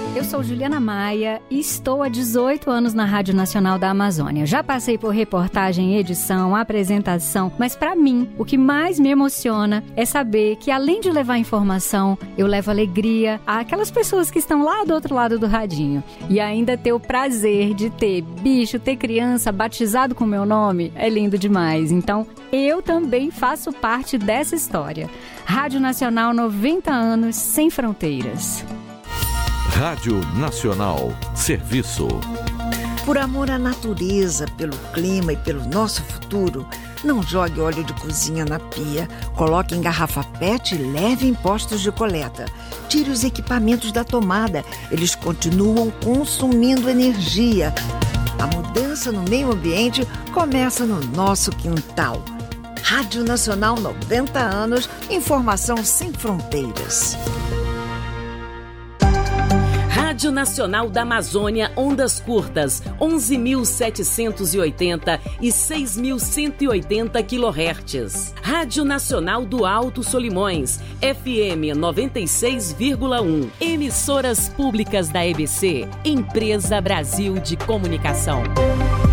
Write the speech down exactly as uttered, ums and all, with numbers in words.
Eu sou Juliana Maia e estou há dezoito anos na Rádio Nacional da Amazônia. Já passei por reportagem, edição, apresentação, mas para mim, o que mais me emociona é saber que além de levar informação, eu levo alegria àquelas pessoas que estão lá do outro lado do radinho. E ainda ter o prazer de ter bicho, ter criança batizado com meu nome, é lindo demais. Então, eu também faço parte dessa história. Rádio Nacional, noventa anos, sem fronteiras. Rádio Nacional, serviço. Por amor à natureza, pelo clima e pelo nosso futuro, não jogue óleo de cozinha na pia, coloque em garrafa pet e leve em postos de coleta. Tire os equipamentos da tomada, eles continuam consumindo energia. A mudança no meio ambiente começa no nosso quintal. Rádio Nacional, noventa anos, informação sem fronteiras. Rádio Nacional da Amazônia, ondas curtas, onze mil setecentos e oitenta e seis mil cento e oitenta quilohertz. Rádio Nacional do Alto Solimões, F M noventa e seis vírgula um. Emissoras públicas da E B C, Empresa Brasil de Comunicação.